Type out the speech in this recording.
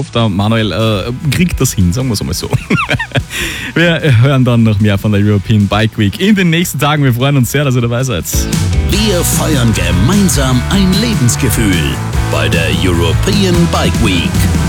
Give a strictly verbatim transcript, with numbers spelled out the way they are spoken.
Christoph, der Manuel, äh, kriegt das hin, sagen wir es einmal so. Wir hören dann noch mehr von der European Bike Week in den nächsten Tagen. Wir freuen uns sehr, dass ihr dabei seid. Wir feiern gemeinsam ein Lebensgefühl bei der European Bike Week.